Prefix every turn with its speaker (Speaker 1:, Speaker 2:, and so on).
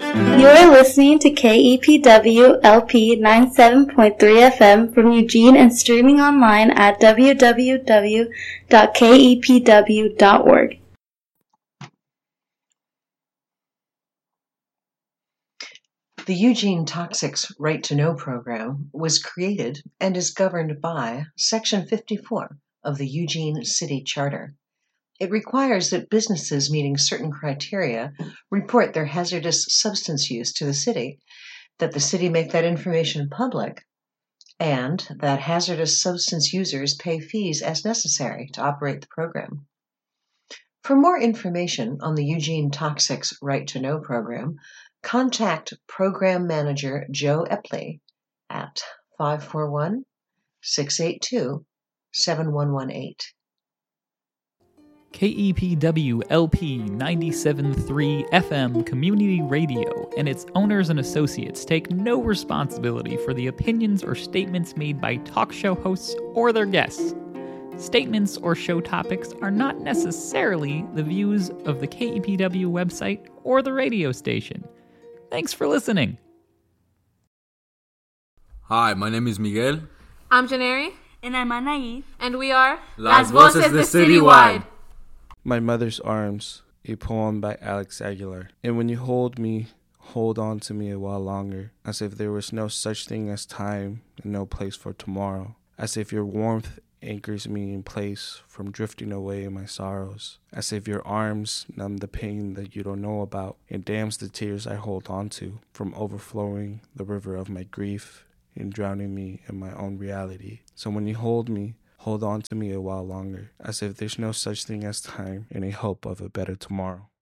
Speaker 1: You are listening to KEPW LP 97.3 FM from Eugene and streaming online at www.kepw.org.
Speaker 2: The Eugene Toxics Right to Know program was created and is governed by Section 54 of the Eugene City Charter. It requires that businesses meeting certain criteria report their hazardous substance use to the city, that the city make that information public, and that hazardous substance users pay fees as necessary to operate the program. For more information on the Eugene Toxics Right to Know program, contact Program Manager Joe Epley at 541-682-7118.
Speaker 3: KEPW LP 97.3 FM Community Radio and its owners and associates take no responsibility for the opinions or statements made by talk show hosts or their guests. Statements or show topics are not necessarily the views of the KEPW website or the radio station. Thanks for listening.
Speaker 4: Hi, my name is Miguel.
Speaker 5: I'm Janeri.
Speaker 6: And I'm Anaí.
Speaker 5: And we are
Speaker 4: Las Voces de Citywide.
Speaker 7: My Mother's Arms, a poem by Alex Aguilar. And when you hold me, hold on to me a while longer, as if there was no such thing as time and no place for tomorrow, as if your warmth anchors me in place from drifting away in my sorrows, as if your arms numb the pain that you don't know about and dams the tears I hold on to from overflowing the river of my grief and drowning me in my own reality. So when you hold me, hold on to me a while longer, as if there's no such thing as time and a hope of a better tomorrow.